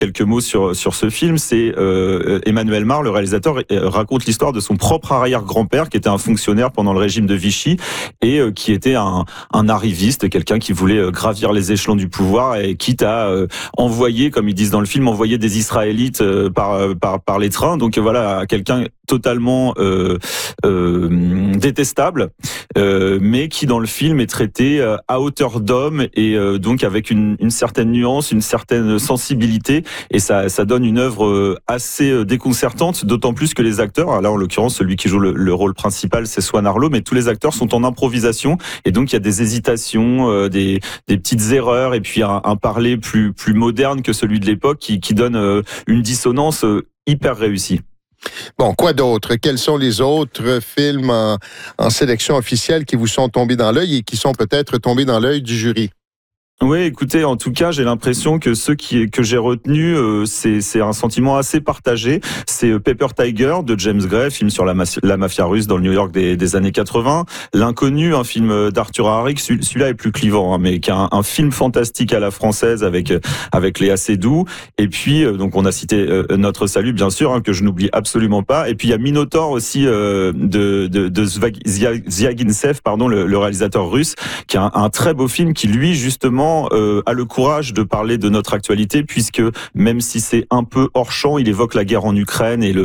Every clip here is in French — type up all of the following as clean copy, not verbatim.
quelques mots sur ce film, c'est Emmanuel Mar, le réalisateur, raconte l'histoire de son propre arrière-grand-père qui était un fonctionnaire pendant le régime de Vichy et qui était un arriviste, quelqu'un qui voulait gravir les échelons du pouvoir et quitte à envoyer, comme ils disent dans le film, envoyer des Israélites par les trains. Donc voilà, quelqu'un totalement détestable, mais qui dans le film est traité à hauteur d'homme et donc avec une certaine nuance, une certaine sensibilité, et ça donne une œuvre assez déconcertante, d'autant plus que les acteurs, là en l'occurrence celui qui joue le rôle principal c'est Swan Arlo, mais tous les acteurs sont en improvisation et donc il y a des hésitations, des petites erreurs et puis un parler plus moderne que celui de l'époque qui donne une dissonance hyper réussie. Bon, quoi d'autre? Quels sont les autres films en sélection officielle qui vous sont tombés dans l'œil et qui sont peut-être tombés dans l'œil du jury? Oui, écoutez, en tout cas, j'ai l'impression que ceux que j'ai retenus, c'est un sentiment assez partagé. C'est Paper Tiger de James Gray, film sur la mafia russe dans le New York des années 80. L'Inconnu, un film d'Arthur Harrick, celui-là est plus clivant, hein, mais qui est un film fantastique à la française avec Léa Seydoux. Et puis, donc on a cité Notre Salut, bien sûr, hein, que je n'oublie absolument pas. Et puis il y a Minotaur aussi de Zvyagintsev, pardon, le réalisateur russe, qui est un très beau film qui lui justement a le courage de parler de notre actualité, puisque même si c'est un peu hors champ, il évoque la guerre en Ukraine et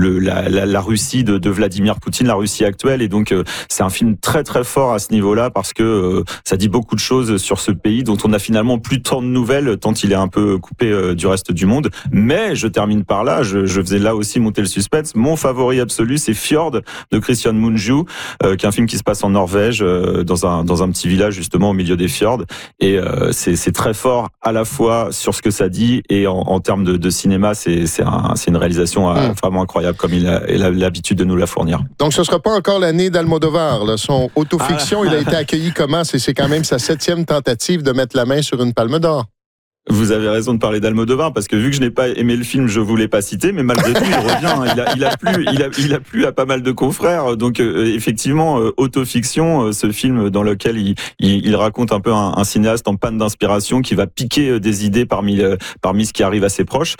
la Russie de Vladimir Poutine, la Russie actuelle, et donc c'est un film très très fort à ce niveau-là parce que ça dit beaucoup de choses sur ce pays dont on a finalement plus tant de nouvelles tant il est un peu coupé du reste du monde. Mais je termine par là, je faisais là aussi monter le suspense. Mon favori absolu, c'est Fjord de Christian Mungiu, qui est un film qui se passe en Norvège, dans un petit village justement au milieu des fjords, et c'est très fort à la fois sur ce que ça dit et en termes de cinéma, c'est une réalisation vraiment incroyable comme il a l'habitude de nous la fournir. Donc ce ne sera pas encore l'année d'Almodovar, là. Son autofiction, il a été accueilli comment? C'est quand même sa 7e tentative de mettre la main sur une palme d'or. Vous avez raison de parler d'Almodovar parce que vu que je n'ai pas aimé le film, je voulais pas citer, mais malgré tout, il revient. Il a plu à pas mal de confrères. Donc effectivement, autofiction, ce film dans lequel il raconte un peu un cinéaste en panne d'inspiration qui va piquer des idées parmi ce qui arrive à ses proches.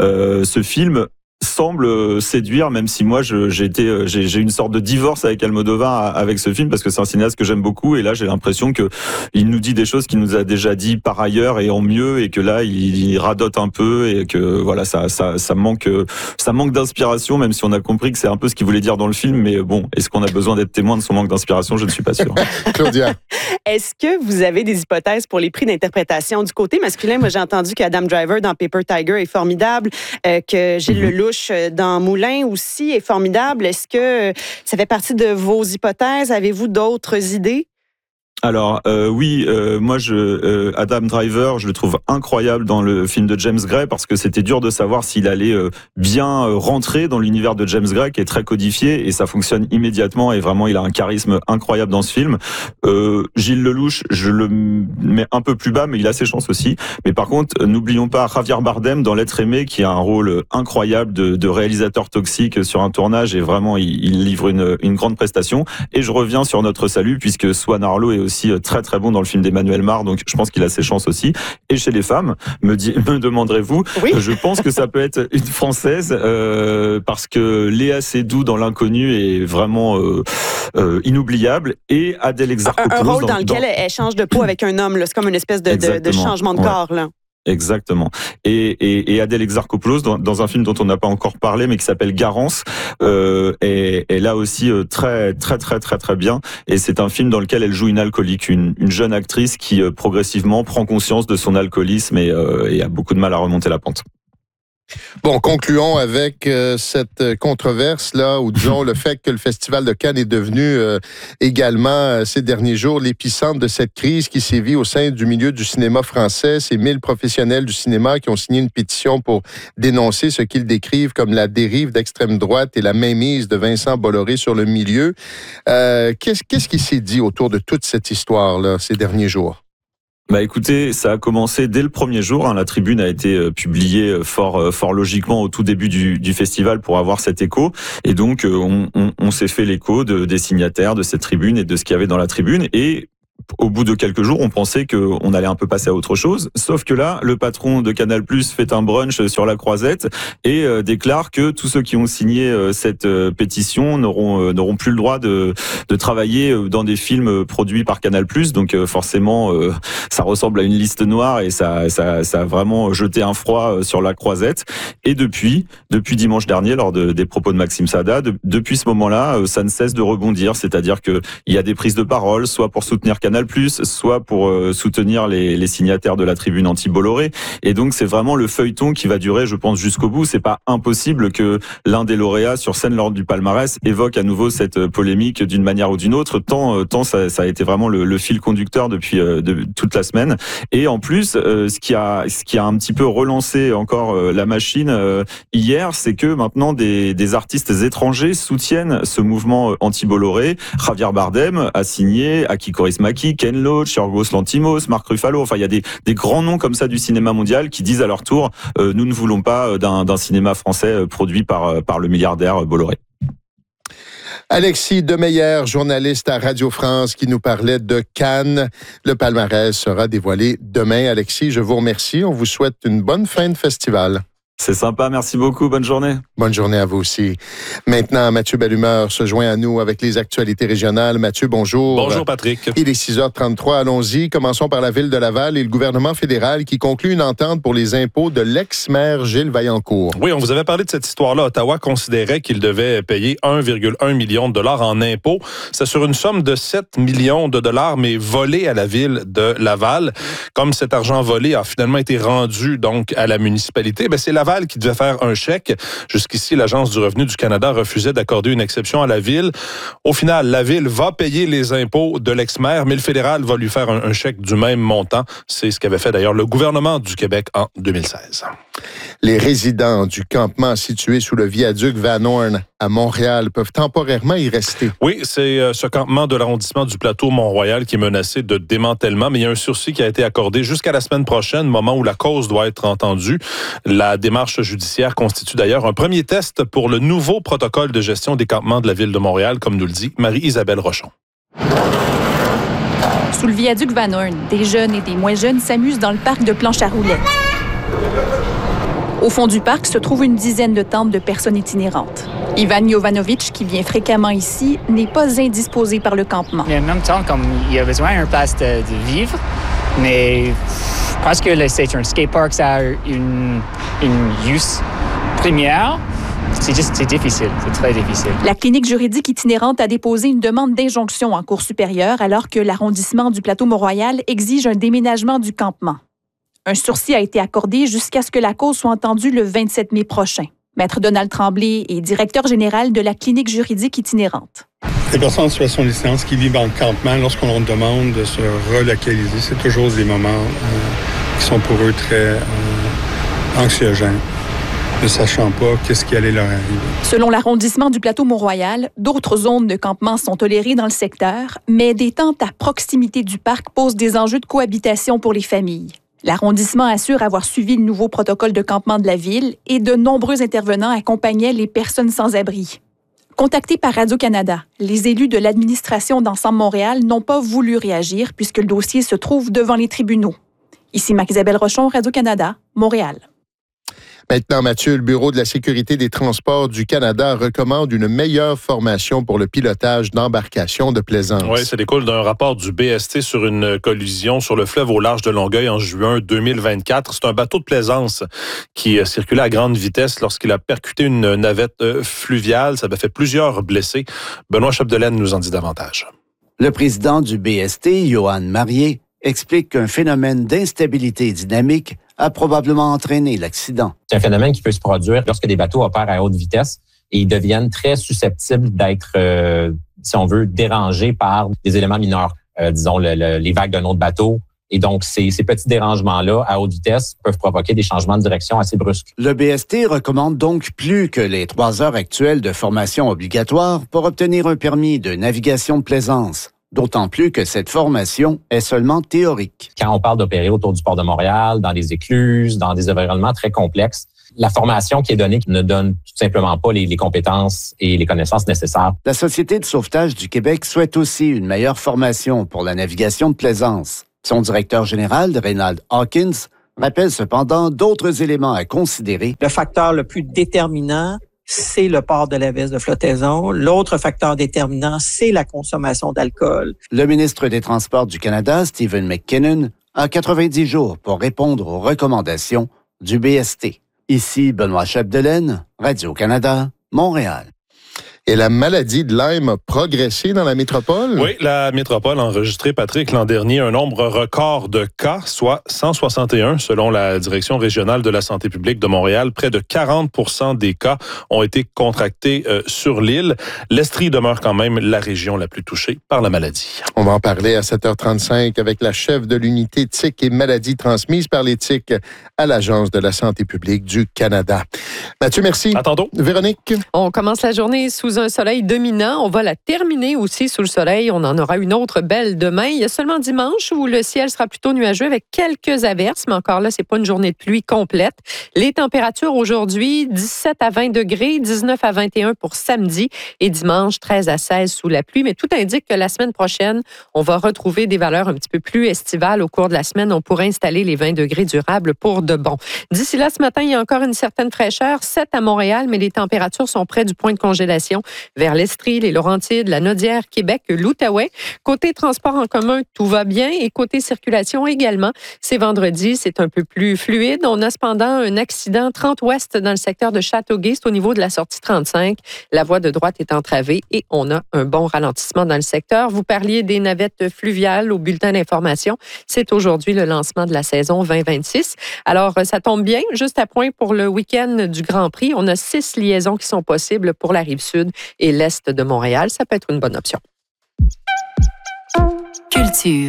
Ce film semble séduire, même si moi j'ai une sorte de divorce avec Almodovar avec ce film parce que c'est un cinéaste que j'aime beaucoup, et là j'ai l'impression que il nous dit des choses qu'il nous a déjà dit par ailleurs et en mieux, et que là il radote un peu et que voilà, ça manque d'inspiration, même si on a compris que c'est un peu ce qu'il voulait dire dans le film, mais bon, est-ce qu'on a besoin d'être témoin de son manque d'inspiration? Je ne suis pas sûr. Claudia. Est-ce que vous avez des hypothèses pour les prix d'interprétation du côté masculin? Moi, j'ai entendu qu'Adam Driver dans Paper Tiger est formidable, que Gilles Lelouch dans Moulin aussi est formidable. Est-ce que ça fait partie de vos hypothèses? Avez-vous d'autres idées? Alors oui, moi Adam Driver, je le trouve incroyable dans le film de James Gray parce que c'était dur de savoir s'il allait bien rentrer dans l'univers de James Gray qui est très codifié, et ça fonctionne immédiatement, et vraiment il a un charisme incroyable dans ce film. Gilles Lelouch, je le mets un peu plus bas, mais il a ses chances aussi. Mais par contre, n'oublions pas Javier Bardem dans L'être aimé, qui a un rôle incroyable de réalisateur toxique sur un tournage, et vraiment il livre une grande prestation. Et je reviens sur Notre Salut puisque Swan Arlo est aussi très très bon dans le film d'Emmanuel Mar, donc je pense qu'il a ses chances aussi. Et chez les femmes, me demanderez-vous, oui. Je pense que ça peut être une Française parce que Léa Seydoux dans L'Inconnu est vraiment inoubliable, et Adèle Exarchopoulos un rôle dans lequel elle change de peau avec un homme, là. C'est comme une espèce de changement de corps, là. Exactement. Et Adèle Exarchopoulos dans un film dont on n'a pas encore parlé mais qui s'appelle Garance, est là aussi très très très très très bien, et c'est un film dans lequel elle joue une alcoolique, une jeune actrice qui progressivement prend conscience de son alcoolisme et a beaucoup de mal à remonter la pente. Bon, concluons avec cette controverse-là, ou disons le fait que le Festival de Cannes est devenu également ces derniers jours l'épicentre de cette crise qui sévit au sein du milieu du cinéma français. Ces 1000 professionnels du cinéma qui ont signé une pétition pour dénoncer ce qu'ils décrivent comme la dérive d'extrême droite et la mainmise de Vincent Bolloré sur le milieu. Qu'est-ce qui s'est dit autour de toute cette histoire-là ces derniers jours? Bah écoutez, ça a commencé dès le premier jour. La tribune a été publiée fort logiquement au tout début du festival pour avoir cet écho. Et donc, on s'est fait l'écho des signataires de cette tribune et de ce qu'il y avait dans la tribune. Et au bout de quelques jours, on pensait qu'on allait un peu passer à autre chose. Sauf que là, le patron de Canal+ fait un brunch sur la Croisette et déclare que tous ceux qui ont signé cette pétition n'auront plus le droit de travailler dans des films produits par Canal+. Donc forcément, ça ressemble à une liste noire et ça a vraiment jeté un froid sur la Croisette. Et depuis dimanche dernier, lors des propos de Maxime Sada, depuis ce moment-là, ça ne cesse de rebondir. C'est-à-dire que il y a des prises de parole, soit pour soutenir Canal+, soit pour soutenir les signataires de la tribune anti-Bolloré. Et donc, c'est vraiment le feuilleton qui va durer, je pense, jusqu'au bout. C'est pas impossible que l'un des lauréats sur scène lors du palmarès évoque à nouveau cette polémique d'une manière ou d'une autre. Tant ça a été vraiment le fil conducteur depuis toute la semaine. Et en plus, ce qui a un petit peu relancé encore la machine hier, c'est que maintenant des artistes étrangers soutiennent ce mouvement anti-Bolloré. Javier Bardem a signé, Aki Kaurismäki, Ken Loach, Yorgos Lanthimos, Mark Ruffalo. Enfin, il y a des grands noms comme ça du cinéma mondial qui disent à leur tour nous ne voulons pas d'un cinéma français produit par le milliardaire Bolloré. Alexis Demeyer, journaliste à Radio France, qui nous parlait de Cannes. Le palmarès sera dévoilé demain. Alexis, je vous remercie. On vous souhaite une bonne fin de festival. C'est sympa, merci beaucoup, bonne journée. Bonne journée à vous aussi. Maintenant, Mathieu Bellumeur se joint à nous avec les actualités régionales. Mathieu, bonjour. Bonjour Patrick. Il est 6h33, allons-y. Commençons par la ville de Laval et le gouvernement fédéral qui conclut une entente pour les impôts de l'ex-maire Gilles Vaillancourt. Oui, on vous avait parlé de cette histoire-là. Ottawa considérait qu'il devait payer 1,1 million de dollars en impôts. C'est sur une somme de 7 millions de dollars, mais volé à la ville de Laval. Comme cet argent volé a finalement été rendu donc à la municipalité, c'est Laval qui devait faire un chèque. Jusqu'ici, l'Agence du revenu du Canada refusait d'accorder une exception à la ville. Au final, la ville va payer les impôts de l'ex-maire, mais le fédéral va lui faire un chèque du même montant. C'est ce qu'avait fait d'ailleurs le gouvernement du Québec en 2016. Les résidents du campement situé sous le viaduc Van Horn à Montréal peuvent temporairement y rester. Oui, c'est ce campement de l'arrondissement du plateau Mont-Royal qui est menacé de démantèlement, mais il y a un sursis qui a été accordé jusqu'à la semaine prochaine, moment où la cause doit être entendue. La démarche judiciaire constitue d'ailleurs un premier test pour le nouveau protocole de gestion des campements de la ville de Montréal, comme nous le dit Marie-Isabelle Rochon. Sous le viaduc Van Horn, des jeunes et des moins jeunes s'amusent dans le parc de planches à roulettes. Au fond du parc se trouve une dizaine de tentes de personnes itinérantes. Ivan Jovanovic, qui vient fréquemment ici, n'est pas indisposé par le campement. Mais en même temps, comme il y a besoin d'une place de vivre, mais je pense que c'est un skatepark, ça a une use première. C'est difficile, c'est très difficile. La clinique juridique itinérante a déposé une demande d'injonction en Cour supérieure alors que l'arrondissement du plateau Mont-Royal exige un déménagement du campement. Un sursis a été accordé jusqu'à ce que la cause soit entendue le 27 mai prochain. Maître Donald Tremblay est directeur général de la clinique juridique itinérante. Les personnes en situation de distance qui vivent en campement, lorsqu'on leur demande de se relocaliser, c'est toujours des moments qui sont pour eux très anxiogènes, ne sachant pas qu'est-ce qui allait leur arriver. Selon l'arrondissement du plateau Mont-Royal, d'autres zones de campement sont tolérées dans le secteur, mais des tentes à proximité du parc posent des enjeux de cohabitation pour les familles. L'arrondissement assure avoir suivi le nouveau protocole de campement de la ville et de nombreux intervenants accompagnaient les personnes sans abri. Contactés par Radio-Canada, les élus de l'administration d'Ensemble Montréal n'ont pas voulu réagir puisque le dossier se trouve devant les tribunaux. Ici Marie-Isabelle Rochon, Radio-Canada, Montréal. Maintenant, Mathieu, le Bureau de la sécurité des transports du Canada recommande une meilleure formation pour le pilotage d'embarcations de plaisance. Oui, ça découle d'un rapport du BST sur une collision sur le fleuve au large de Longueuil en juin 2024. C'est un bateau de plaisance qui circulait à grande vitesse lorsqu'il a percuté une navette fluviale. Ça avait fait plusieurs blessés. Benoît Chapdelaine nous en dit davantage. Le président du BST, Johan Marié, explique qu'un phénomène d'instabilité dynamique a probablement entraîné l'accident. C'est un phénomène qui peut se produire lorsque des bateaux opèrent à haute vitesse et ils deviennent très susceptibles d'être, si on veut, dérangés par des éléments mineurs, disons les vagues d'un autre bateau. Et donc, ces petits dérangements-là, à haute vitesse, peuvent provoquer des changements de direction assez brusques. Le BST recommande donc plus que les 3 heures actuelles de formation obligatoire pour obtenir un permis de navigation de plaisance. D'autant plus que cette formation est seulement théorique. Quand on parle d'opérer autour du port de Montréal, dans des écluses, dans des environnements très complexes, la formation qui est donnée ne donne tout simplement pas les compétences et les connaissances nécessaires. La Société de sauvetage du Québec souhaite aussi une meilleure formation pour la navigation de plaisance. Son directeur général, Reynald Hawkins, rappelle cependant d'autres éléments à considérer. Le facteur le plus déterminant, c'est le port de la veste de flottaison. L'autre facteur déterminant, c'est la consommation d'alcool. Le ministre des Transports du Canada, Stephen McKinnon, a 90 jours pour répondre aux recommandations du BST. Ici Benoît Chapdelaine, Radio-Canada, Montréal. Et la maladie de Lyme a progressé dans la métropole? Oui, la métropole a enregistré, Patrick, l'an dernier, un nombre record de cas, soit 161 selon la Direction régionale de la santé publique de Montréal. Près de 40% des cas ont été contractés sur l'île. L'Estrie demeure quand même la région la plus touchée par la maladie. On va en parler à 7h35 avec la chef de l'unité tiques et maladies transmises par les tiques à l'Agence de la santé publique du Canada. Mathieu, merci. À tantôt. Véronique? On commence la journée sous un soleil dominant. On va la terminer aussi sous le soleil. On en aura une autre belle demain. Il y a seulement dimanche où le ciel sera plutôt nuageux avec quelques averses, mais encore là, c'est pas une journée de pluie complète. Les températures aujourd'hui, 17 à 20 degrés, 19 à 21 pour samedi et dimanche, 13 à 16 sous la pluie. Mais tout indique que la semaine prochaine, on va retrouver des valeurs un petit peu plus estivales. Au cours de la semaine, on pourrait installer les 20 degrés durables pour de bon. D'ici là, ce matin, il y a encore une certaine fraîcheur, 7 à Montréal, mais les températures sont près du point de congélation vers l'Estrie, les Laurentides, la Nodière, Québec, l'Outaouais. Côté transport en commun, tout va bien et côté circulation également. C'est vendredi, c'est un peu plus fluide. On a cependant un accident 30 ouest dans le secteur de Châteauguay, c'est au niveau de la sortie 35. La voie de droite est entravée et on a un bon ralentissement dans le secteur. Vous parliez des navettes fluviales au bulletin d'information. C'est aujourd'hui le lancement de la saison 2026. Alors, ça tombe bien, juste à point pour le week-end du Grand Prix. On a 6 liaisons qui sont possibles pour la Rive-Sud et l'Est de Montréal. Ça peut être une bonne option. Culture.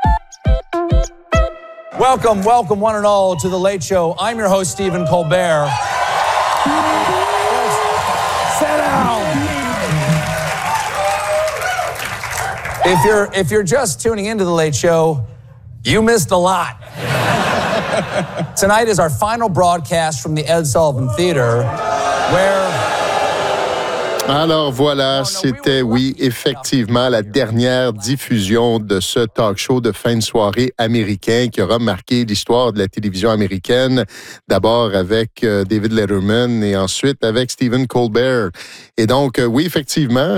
Welcome one and all to The Late Show. I'm your host, Stephen Colbert. Sit down. If you're just tuning into The Late Show, you missed a lot. Tonight is our final broadcast from the Ed Sullivan Theater, where... Alors voilà, c'était, oui, effectivement, la dernière diffusion de ce talk show de fin de soirée américain qui aura marqué l'histoire de la télévision américaine, d'abord avec David Letterman et ensuite avec Stephen Colbert. Et donc, oui, effectivement,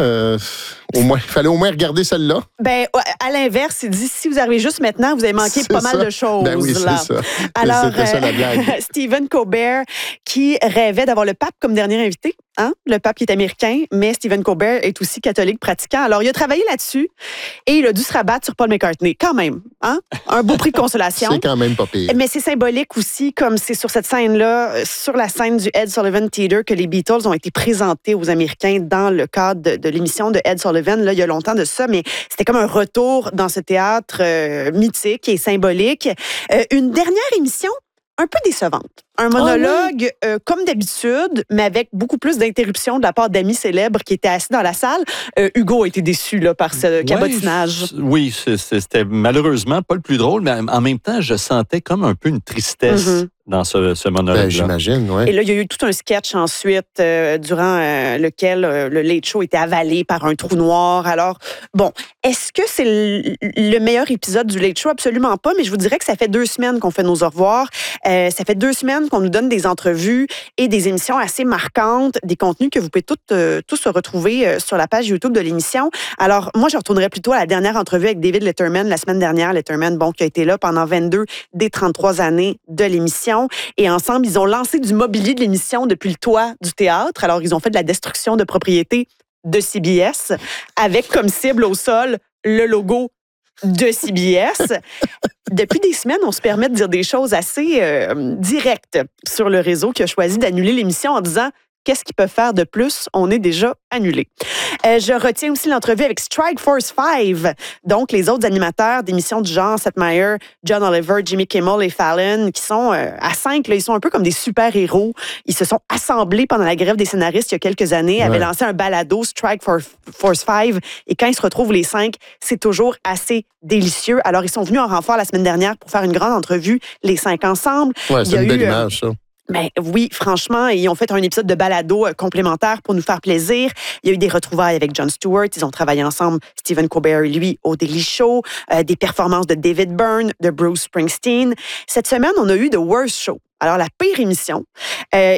il fallait au moins regarder celle-là. Ben, à l'inverse, il dit, si vous arrivez juste maintenant, vous avez manqué pas mal de choses. Ben oui, là. c'est ça. Alors, c'était ça la blague. Stephen Colbert, qui rêvait d'avoir le pape comme dernier invité, hein? Le pape qui est américain, mais Stephen Colbert est aussi catholique pratiquant. Alors, il a travaillé là-dessus et il a dû se rabattre sur Paul McCartney, quand même. Hein? Un beau prix de consolation. C'est quand même pas pire. Mais c'est symbolique aussi, comme c'est sur cette scène-là, sur la scène du Ed Sullivan Theater, que les Beatles ont été présentés aux Américains dans le cadre de l'émission de Ed Sullivan. Là, il y a longtemps de ça, mais c'était comme un retour dans ce théâtre mythique et symbolique. Une dernière émission un peu décevante. Un monologue, comme d'habitude, mais avec beaucoup plus d'interruptions de la part d'amis célèbres qui étaient assis dans la salle. Hugo a été déçu là, par ce cabotinage. Oui, c'était malheureusement pas le plus drôle, mais en même temps, je sentais comme un peu une tristesse dans ce monologue-là. Ben, j'imagine, oui. Et là, il y a eu tout un sketch ensuite durant lequel le Late Show était avalé par un trou noir. Alors, bon, est-ce que c'est le meilleur épisode du Late Show? Absolument pas, mais je vous dirais que ça fait 2 semaines qu'on fait nos au revoir. Ça fait 2 semaines qu'on nous donne des entrevues et des émissions assez marquantes, des contenus que vous pouvez tous retrouver sur la page YouTube de l'émission. Alors, moi, je retournerai plutôt à la dernière entrevue avec David Letterman la semaine dernière. Letterman, bon, qui a été là pendant 22 des 33 années de l'émission. Et ensemble, ils ont lancé du mobilier de l'émission depuis le toit du théâtre. Alors, ils ont fait de la destruction de propriété de CBS avec comme cible au sol le logo de CBS. Depuis des semaines, on se permet de dire des choses assez directes sur le réseau qui a choisi d'annuler l'émission en disant qu'est-ce qu'ils peuvent faire de plus? On est déjà annulé. Je retiens aussi l'entrevue avec Strike Force 5, donc les autres animateurs d'émissions du genre, Seth Meyers, John Oliver, Jimmy Kimmel et Fallon, qui sont à 5, là, ils sont un peu comme des super-héros. Ils se sont assemblés pendant la grève des scénaristes il y a quelques années, avaient lancé un balado, Strike Force 5, et quand ils se retrouvent les 5, c'est toujours assez délicieux. Alors, ils sont venus en renfort la semaine dernière pour faire une grande entrevue, les 5 ensemble. Ouais, c'est une belle image, ça. Mais oui, franchement, ils ont fait un épisode de balado complémentaire pour nous faire plaisir. Il y a eu des retrouvailles avec Jon Stewart. Ils ont travaillé ensemble, Stephen Colbert et lui, au Daily Show. Des performances de David Byrne, de Bruce Springsteen. Cette semaine, on a eu The Worst Show. Alors, la pire émission.